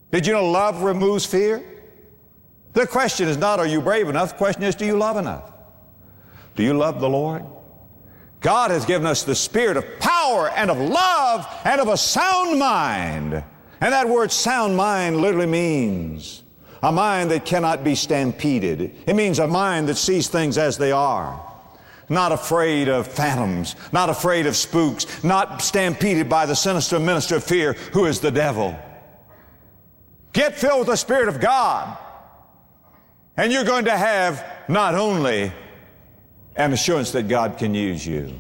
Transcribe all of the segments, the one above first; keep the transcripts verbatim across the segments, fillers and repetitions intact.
Did you know love removes fear? The question is not, are you brave enough? The question is, do you love enough? Do you love the Lord? God has given us the spirit of power and of love and of a sound mind. And that word sound mind literally means a mind that cannot be stampeded. It means a mind that sees things as they are. Not afraid of phantoms, not afraid of spooks, not stampeded by the sinister minister of fear who is the devil. Get filled with the Spirit of God, and you're going to have not only an assurance that God can use you,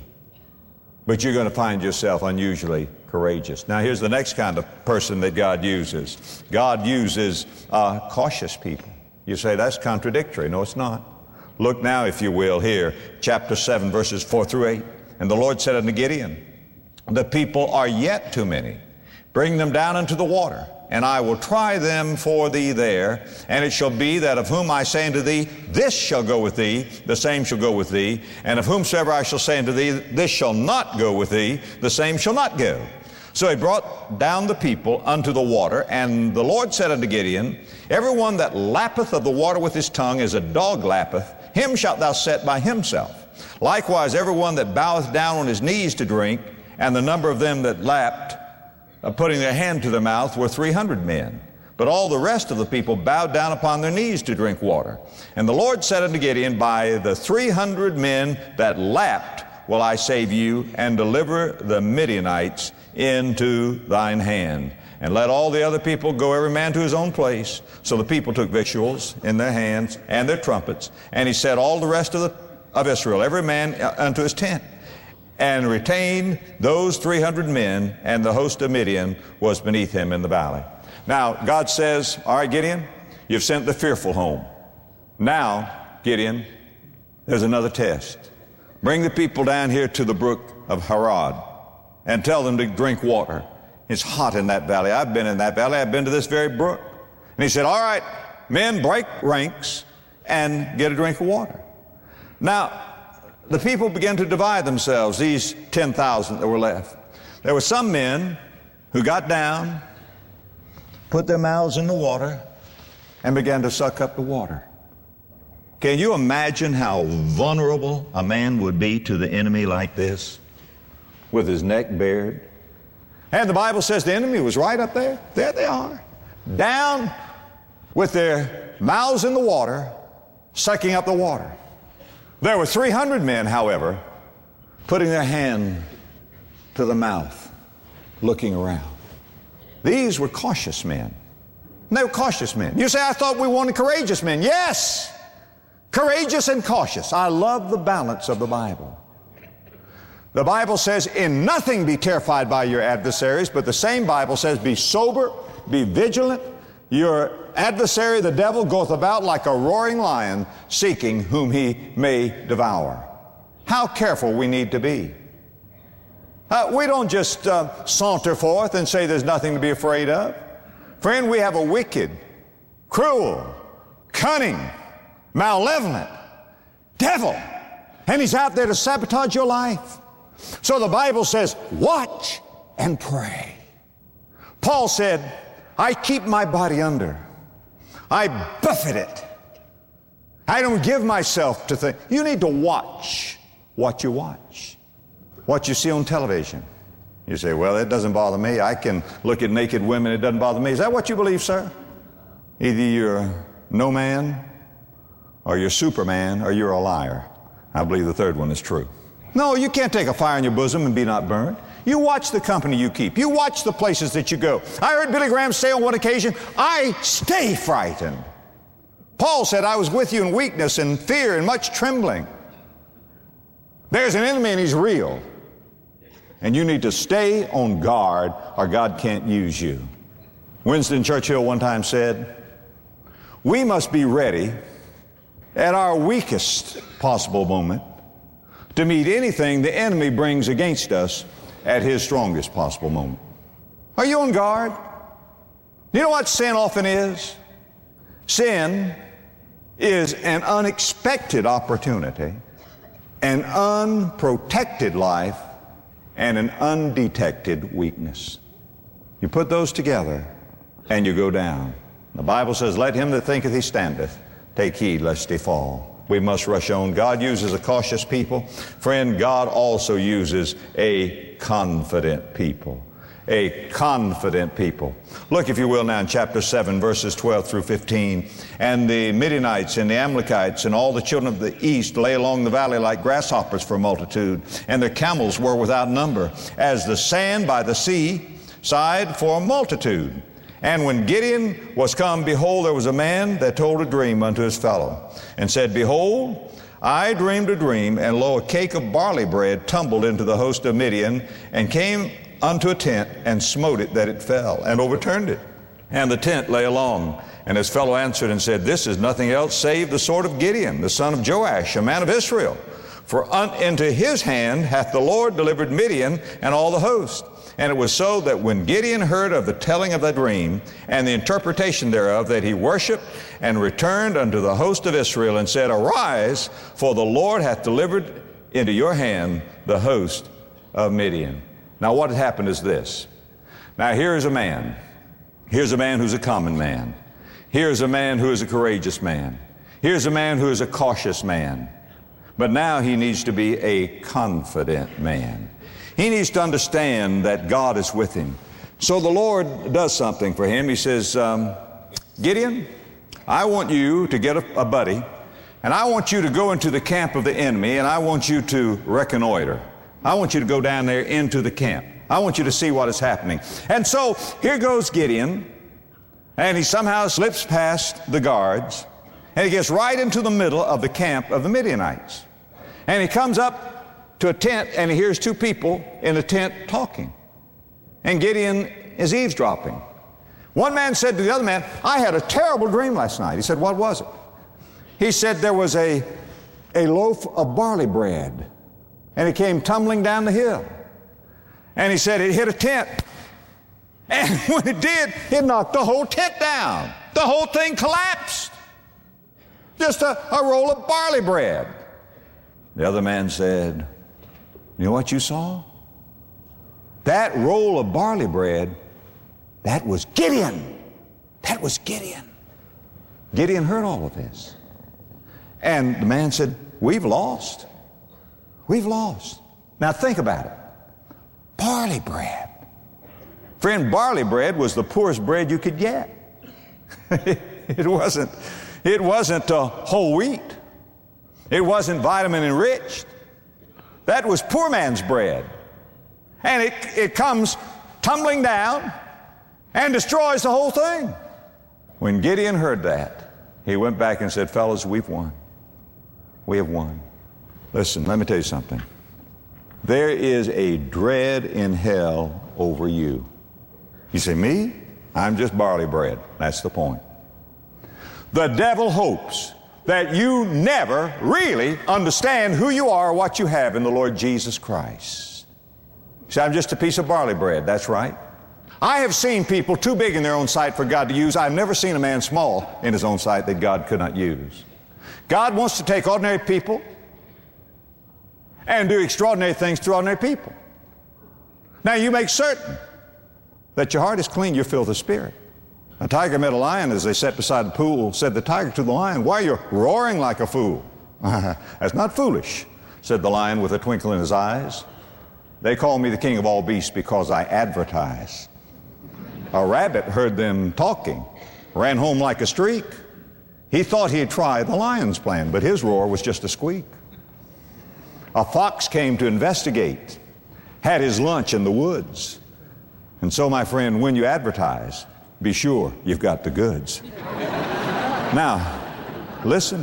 but you're going to find yourself unusually courageous. Now, here's the next kind of person that God uses. God uses uh, cautious people. You say, that's contradictory. No, it's not. Look now, if you will, here, chapter seven, verses four through eight. And the Lord said unto Gideon, the people are yet too many. Bring them down into the water, and I will try them for thee there. And it shall be that of whom I say unto thee, this shall go with thee, the same shall go with thee. And of whomsoever I shall say unto thee, this shall not go with thee, the same shall not go. So he brought down the people unto the water, and the Lord said unto Gideon, every one that lappeth of the water with his tongue as a dog lappeth, him shalt thou set by himself. Likewise, every one that boweth down on his knees to drink, and the number of them that lapped, uh, putting their hand to their mouth, were three hundred men. But all the rest of the people bowed down upon their knees to drink water. And the Lord said unto Gideon, by the three hundred men that lapped will I save you, and deliver the Midianites into thine hand. And let all the other people go every man to his own place. So the people took victuals in their hands and their trumpets. And he set all the rest of, the, of Israel, every man unto his tent, and retained those three hundred men, and the host of Midian was beneath him in the valley. Now, God says, all right, Gideon, you've sent the fearful home. Now, Gideon, there's another test. Bring the people down here to the brook of Harod and tell them to drink water. It's hot in that valley. I've been in that valley. I've been to this very brook. And he said, all right, men, break ranks and get a drink of water. Now, the people began to divide themselves, these ten thousand that were left. There were some men who got down, put their mouths in the water, and began to suck up the water. Can you imagine how vulnerable a man would be to the enemy like this, with his neck bared? And the Bible says the enemy was right up there. There they are, down with their mouths in the water, sucking up the water. There were three hundred men, however, putting their hand to the mouth, looking around. These were cautious men. They were cautious men. You say, I thought we wanted courageous men. Yes, courageous and cautious. I love the balance of the Bible. The Bible says, in nothing be terrified by your adversaries, but the same Bible says, be sober, be vigilant. Your adversary, the devil, goeth about like a roaring lion, seeking whom he may devour. How careful we need to be. Uh, we don't just uh, saunter forth and say there's nothing to be afraid of. Friend, we have a wicked, cruel, cunning, malevolent devil, and he's out there to sabotage your life. So the Bible says, watch and pray. Paul said, I keep my body under. I buffet it. I don't give myself to things. You need to watch what you watch, what you see on television. You say, well, it doesn't bother me. I can look at naked women. It doesn't bother me. Is that what you believe, sir? Either you're no man, or you're Superman, or you're a liar. I believe the third one is true. No, you can't take a fire in your bosom and be not burned. You watch the company you keep. You watch the places that you go. I heard Billy Graham say on one occasion, I stay frightened. Paul said, I was with you in weakness and fear and much trembling. There's an enemy and he's real. And you need to stay on guard or God can't use you. Winston Churchill one time said, we must be ready at our weakest possible moment to meet anything the enemy brings against us at his strongest possible moment. Are you on guard? You know what sin often is? Sin is an unexpected opportunity, an unprotected life, and an undetected weakness. You put those together, and you go down. The Bible says, let him that thinketh he standeth take heed lest he fall. We must rush on. God uses a cautious people. Friend, God also uses a confident people. A confident people. Look, if you will, now in chapter seven, verses twelve through fifteen. And the Midianites and the Amalekites and all the children of the east lay along the valley like grasshoppers for multitude, and their camels were without number, as the sand by the sea side for multitude. And when Gideon was come, behold, there was a man that told a dream unto his fellow, and said, Behold, I dreamed a dream, and lo, a cake of barley bread tumbled into the host of Midian, and came unto a tent, and smote it that it fell, and overturned it. And the tent lay along. And his fellow answered and said, This is nothing else save the sword of Gideon, the son of Joash, a man of Israel. For un- into his hand hath the Lord delivered Midian and all the host. And it was so that when Gideon heard of the telling of the dream and the interpretation thereof, that he worshiped and returned unto the host of Israel and said, Arise, for the Lord hath delivered into your hand the host of Midian. Now what had happened is this. Now here is a man. Here's a man who's a common man. Here's a man who is a courageous man. Here's a man who is a cautious man. But now he needs to be a confident man. He needs to understand that God is with him. So the Lord does something for him. He says, um, Gideon, I want you to get a, a buddy, and I want you to go into the camp of the enemy, and I want you to reconnoiter. I want you to go down there into the camp. I want you to see what is happening. And so here goes Gideon, and he somehow slips past the guards, and he gets right into the middle of the camp of the Midianites. And he comes up to a tent, and he hears two people in a tent talking. And Gideon is eavesdropping. One man said to the other man, I had a terrible dream last night. He said, what was it? He said there was a, a loaf of barley bread, and it came tumbling down the hill. And he said it hit a tent. And when it did, it knocked the whole tent down. The whole thing collapsed. Just a, a roll of barley bread. The other man said, you know what you saw? That roll of barley bread, that was Gideon. That was Gideon. Gideon heard all of this. And the man said, we've lost. We've lost. Now think about it. Barley bread. Friend, barley bread was the poorest bread you could get. It wasn't, it wasn't uh, whole wheat. It wasn't vitamin enriched. That was poor man's bread. And it, it comes tumbling down and destroys the whole thing. When Gideon heard that, he went back and said, fellas, we've won. We have won. Listen, let me tell you something. There is a dread in hell over you. You say, me? I'm just barley bread. That's the point. The devil hopes that you never really understand who you are or what you have in the Lord Jesus Christ. You say, I'm just a piece of barley bread. That's right. I have seen people too big in their own sight for God to use. I've never seen a man small in his own sight that God could not use. God wants to take ordinary people and do extraordinary things through ordinary people. Now you make certain that your heart is clean, you're filled with spirit. A tiger met a lion as they sat beside the pool. Said the tiger to the lion, why are you roaring like a fool? That's not foolish, said the lion with a twinkle in his eyes. They call me the king of all beasts because I advertise. A rabbit heard them talking, ran home like a streak. He thought he'd try the lion's plan, but his roar was just a squeak. A fox came to investigate, had his lunch in the woods. And so, my friend, when you advertise, be sure you've got the goods. Now, listen.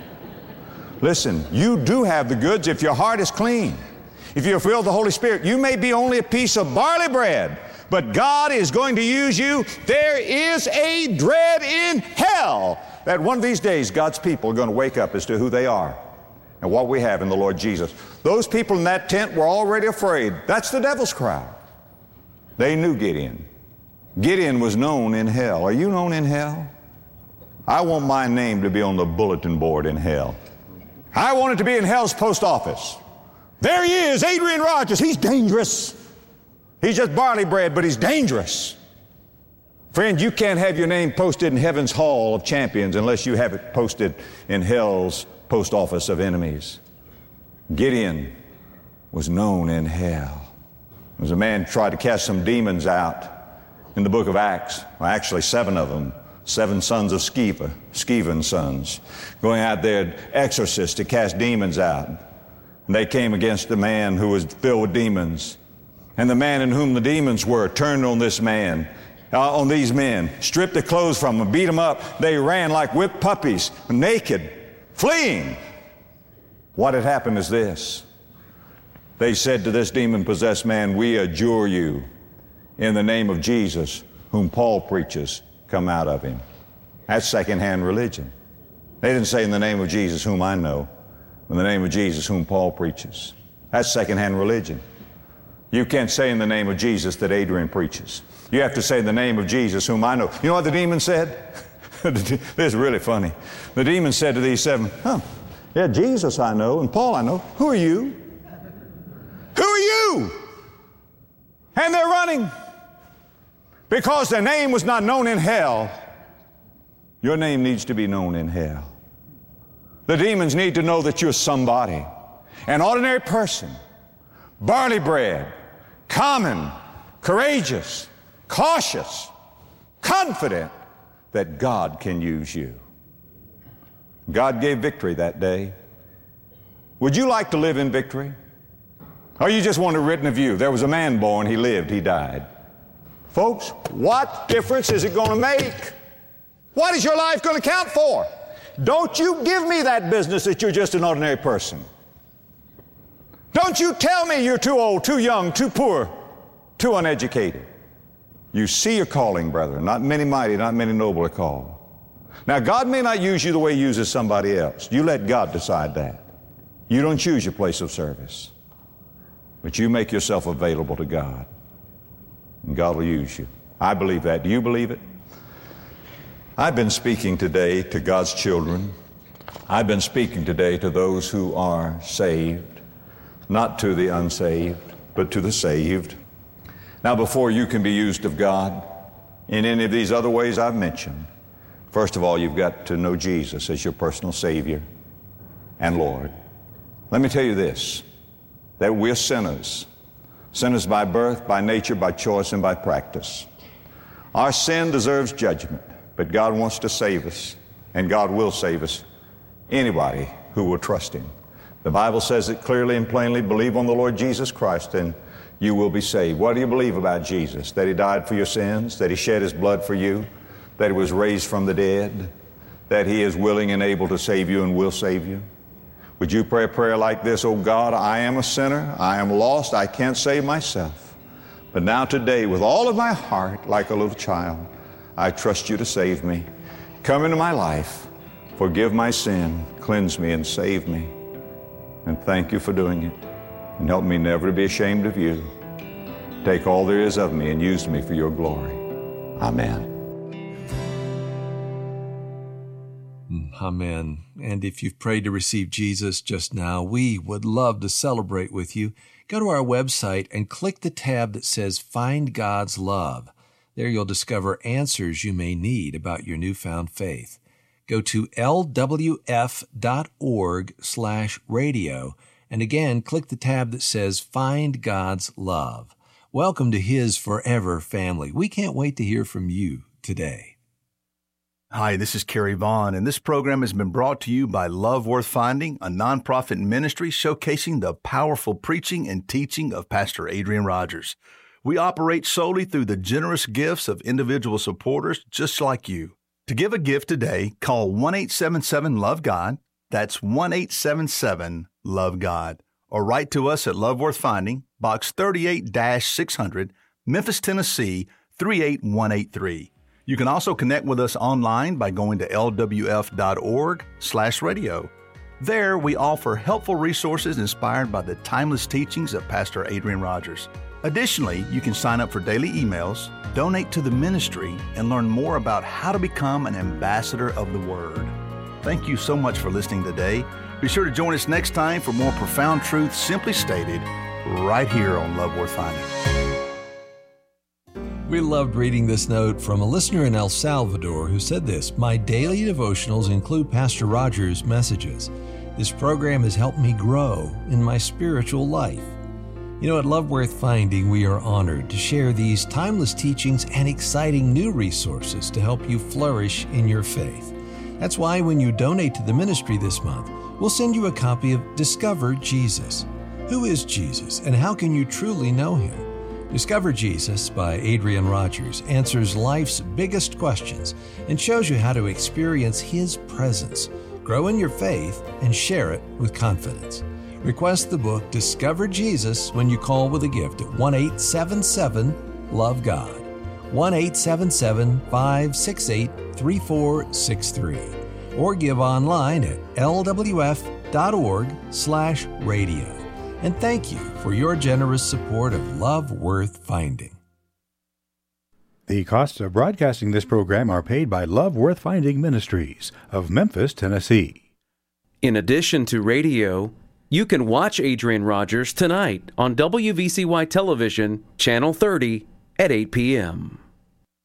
Listen, you do have the goods if your heart is clean. If you're filled with the Holy Spirit, you may be only a piece of barley bread, but God is going to use you. There is a dread in hell that one of these days God's people are going to wake up as to who they are and what we have in the Lord Jesus. Those people in that tent were already afraid. That's the devil's crowd. They knew Gideon. Gideon was known in hell. Are you known in hell? I want my name to be on the bulletin board in hell. I want it to be in hell's post office. There he is, Adrian Rogers. He's dangerous. He's just barley bread, but he's dangerous. Friend, you can't have your name posted in heaven's hall of champions unless you have it posted in hell's post office of enemies. Gideon was known in hell. There was a man who tried to cast some demons out in the book of Acts. Well, actually, seven of them. Seven sons of Sceva, Scevan's sons, going out there, exorcists, to cast demons out. And they came against a man who was filled with demons. And the man in whom the demons were turned on this man, uh, on these men, stripped the clothes from them, beat them up. They ran like whipped puppies, naked, fleeing. What had happened is this. They said to this demon-possessed man, "We adjure you in the name of Jesus, whom Paul preaches, come out of him." That's second-hand religion. They didn't say in the name of Jesus, whom I know, in the name of Jesus, whom Paul preaches. That's second-hand religion. You can't say in the name of Jesus that Adrian preaches. You have to say in the name of Jesus, whom I know. You know what the demon said? This is really funny. The demon said to these seven, huh, yeah, Jesus I know, and Paul I know. Who are you? Who are you? And they're running. Because their name was not known in hell, your name needs to be known in hell. The demons need to know that you're somebody, an ordinary person, barley bread, common, courageous, cautious, confident that God can use you. God gave victory that day. Would you like to live in victory? Or you just want it written of you? There was a man born, he lived, he died. Folks, what difference is it going to make? What is your life going to count for? Don't you give me that business that you're just an ordinary person. Don't you tell me you're too old, too young, too poor, too uneducated. You see your calling, brethren. Not many mighty, not many noble are called. Now, God may not use you the way He uses somebody else. You let God decide that. You don't choose your place of service. But you make yourself available to God. And God will use you. I believe that. Do you believe it? I've been speaking today to God's children. I've been speaking today to those who are saved, not to the unsaved, but to the saved. Now, before you can be used of God in any of these other ways I've mentioned, first of all, you've got to know Jesus as your personal Savior and Lord. Let me tell you this, that we're sinners. Sinners by birth, by nature, by choice, and by practice. Our sin deserves judgment, but God wants to save us, and God will save us, anybody who will trust Him. The Bible says it clearly and plainly, believe on the Lord Jesus Christ, and you will be saved. What do you believe about Jesus? That He died for your sins, that He shed His blood for you, that He was raised from the dead, that He is willing and able to save you and will save you? Would you pray a prayer like this? Oh God, I am a sinner. I am lost. I can't save myself. But now today, with all of my heart, like a little child, I trust you to save me. Come into my life. Forgive my sin. Cleanse me and save me. And thank you for doing it. And help me never to be ashamed of you. Take all there is of me and use me for your glory. Amen. Amen. And if you've prayed to receive Jesus just now, we would love to celebrate with you. Go to our website and click the tab that says Find God's Love. There you'll discover answers you may need about your newfound faith. Go to lwf.org slash radio, and again, click the tab that says Find God's Love. Welcome to His forever family. We can't wait to hear from you today. Hi, this is Kerry Vaughn, and this program has been brought to you by Love Worth Finding, a nonprofit ministry showcasing the powerful preaching and teaching of Pastor Adrian Rogers. We operate solely through the generous gifts of individual supporters just like you. To give a gift today, call one eight seven seven love God. That's one eight seven seven love God. Or write to us at Love Worth Finding, Box thirty-eight six hundred, Memphis, Tennessee, three eight one eight three. You can also connect with us online by going to lwf.org slash radio. There, we offer helpful resources inspired by the timeless teachings of Pastor Adrian Rogers. Additionally, you can sign up for daily emails, donate to the ministry, and learn more about how to become an ambassador of the Word. Thank you so much for listening today. Be sure to join us next time for more profound truths simply stated right here on Love Worth Finding. We loved reading this note from a listener in El Salvador who said this: "My daily devotionals include Pastor Rogers' messages. This program has helped me grow in my spiritual life." You know, at Love Worth Finding, we are honored to share these timeless teachings and exciting new resources to help you flourish in your faith. That's why when you donate to the ministry this month, we'll send you a copy of Discover Jesus. Who is Jesus, and how can you truly know Him? Discover Jesus by Adrian Rogers answers life's biggest questions and shows you how to experience His presence, grow in your faith, and share it with confidence. Request the book Discover Jesus when you call with a gift at one eight seven seven love God, one eight seven seven, five six eight, three four six three, or give online at l w f dot org slash radio. And thank you for your generous support of Love Worth Finding. The costs of broadcasting this program are paid by Love Worth Finding Ministries of Memphis, Tennessee. In addition to radio, you can watch Adrian Rogers tonight on W V C Y Television, Channel thirty at eight p.m.